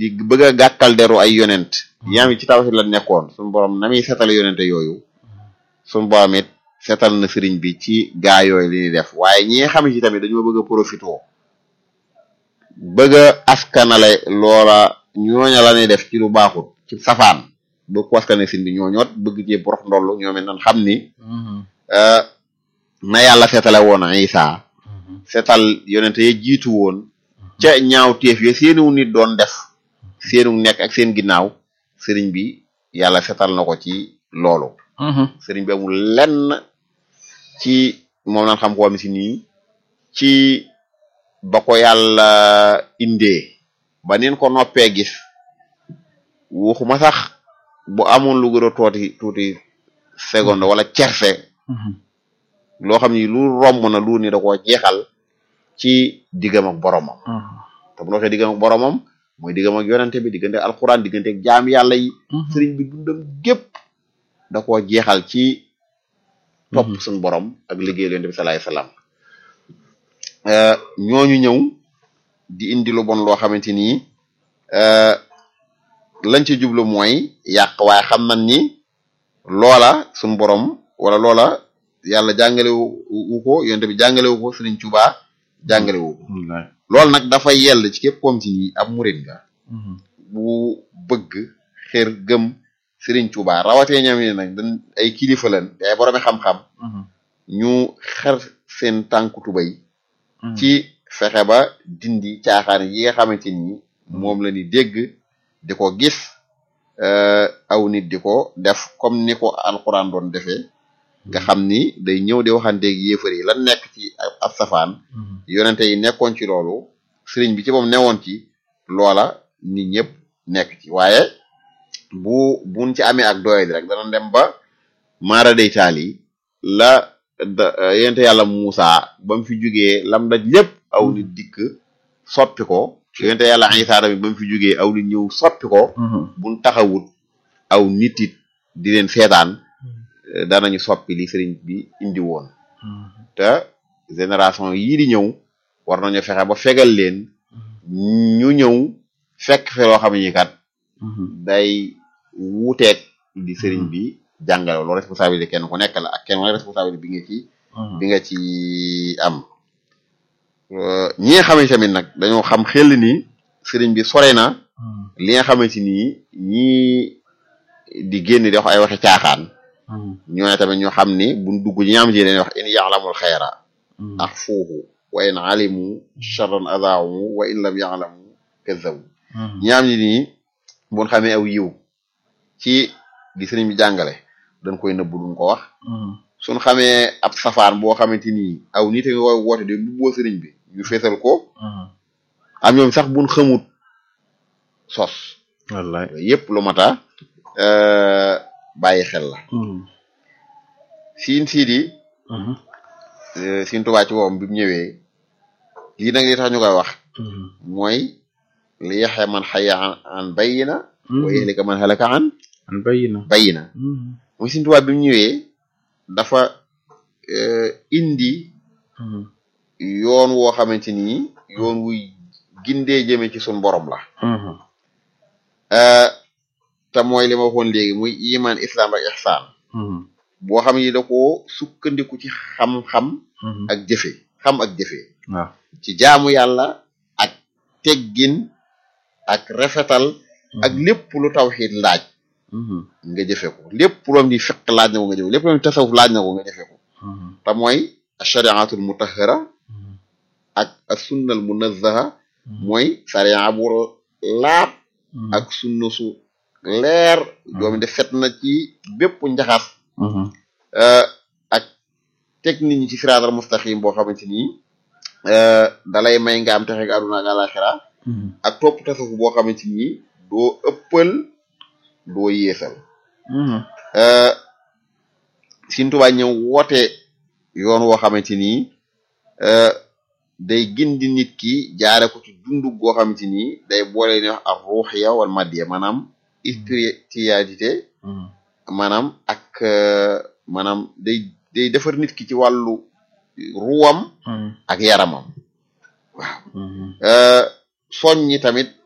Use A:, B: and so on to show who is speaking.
A: di bëgg a gàkkal deru ay yonent yaam ci tawhid la nekkoon suñu borom na muy setale yonente yooyu suñu borom it setal na sëriñ bi ci gaa yooyu li ñuy def waaye ñi nga xam ci tamit dañoo bëgg a profité bëgg a askanale loola ñooña la ñuy def ci lu baaxut ci safaan bëgg ko askane sëriñ bi ñooñoot bëgg ci borox ndollu ñoom it nan xam ni na yàlla seetale woon Isa seetal yonente ya jiitu woon ca ñaaw téef ya seenu nit doon def seenu nekk ak seen ginnaaw sëriñ bi yàlla seetal na ko ci loolu sëriñ bi amul lenn ci moom naan xam ko am si nii ci ba ko yàlla indee ba neen ko noppee gis waxuma sax bu amoon lu gën a tuuti seconde wala cerse loo xam ni lu romb na lu ni da koo jeexal ci diggam ak boromam te bu ñu waxee diggam ak boromam mooy diggam ak yonente bi diggante alxuraan diggante ak jaam yàlla yi sëriñ bi dundam gépp da koo jeexal ci topp suñu borom ak liggéey yonente bi sallallahu alayhi wasallam ñooñu ñëw di indi lu bon loo xamante ni lañ ci jublu mooy yàq waaye xam nañ ni loola suñu borom wala loola yàlla jàngalewu ko yonente bi jàngalewu ko Sëriñ Tuubaa jàngalewu ko loolu nag dafa yell ci képp comme ci ab murid nga bu bëgg xër gëm Sëriñ Tuubaa rawatee ñam yi nag dañ ay kilifa lañ te ay boromi xam-xam ñu xer seen tànku tubay ci fexe ba dindi caaxaan yi nga xamante ni moom la ni dégg di ko gis aw nit di ko def comme ni ko alxuraan doon defee nga xam ni day ñëw di waxanteeg yéefar yi lan nekk ci ab safaan yonente yi nekkoon ci loolu sëriñ bi ci moom newoon ci loola nit ñëpp nekk ci waaye buñ ci amee ak doole rek dana dem ba maara day taal yi la yonente yàlla Muusa ba mu fi jugee lam daj lépp aw nit dikk soppi ko yonente yàlla Isaa tamit ba mu fi jugee aw nit ñëw soppi ko buñ taxawut aw nit it di leen seetaan danañu soppi li sëriñ bi indi woon te génération yii di ñëw war nañu fexe ba fegal leen ñu ñëw fekk fe loo xam ni kat day wuuteeg di sëriñ bi jàngale loolu responsabilité kenn ku nekk la ak kenn wala responsabilité bi nga ci am ñi nga xamante tamit nag dañoo xam xel ni sëriñ bi sore na li nga xamante ni ñii di génn di wax ay waxe caaxaan ñooñu tamit ñoo xam ni buñ dugg ñi am ci leen wax in ya'lamul xayra axfuuhu wa in alimu sharran adaawu wa in lam ya'lamu kazzabu ñi am ci nii buñ xamee aw yiw ci di sëriñ bi jàngale dañ koy nëbbu duñ ko wax suñ xamee ab safaan boo xamante ni aw nit a nga koy woote de bu boo sëriñ bi ñu feesal ko am ñoom sax buñ xamut sos wallaay yëpp lu mata bàyyi xel la siin siidi Sëriñ Tuubaa ci boppam bi mu ñëwee lii nag li tax ñu koy wax mooy li yaxya man xaya an bayyina wa yahlika man halaka an bayyina mooy Sëriñ Tuubaa bi mu ñëwee dafa indi yoon woo xamante ni yoon wuy gindee jëme ci sun borom la te mooy li ma waxoon léegi muy iman islam ak ihsaan boo xam ni da ko sukkandiku ci xam-xam ak jëfe xam ak jëfe waaw ci jaamu yàlla ak teggin ak rafetal ak lépp lu tawxiid laaj nga jëfe ko lépp loom di fiq laaj na ko nga jëfe lépp loom di tasawuf laaj na ko nga jëfe ko te mooy ashariatul mutahhara ak as-sunnal munazzaha mooy sariya bu laab ak sunna su leer doomi de fet na ci bépp njaxas ak teg nit ñi ci siraatal mustaqim boo xamante ni dalay may nga am texe ak àdduna ak àllaxira ak topp tasawuf boo xamante ni doo ëppal doo yeesal Sëriñ Tuubaa ñëw woote yoon woo xamante ni day gindi nit ki jaare ko ci dundu goo xamante ni day boole ni wax ak ruuxiya wal maddiya maanaam spiritualité maanaam ak maanaam day defar nit ki ci wàllu ruwam ak yaramam waaw soññi tamit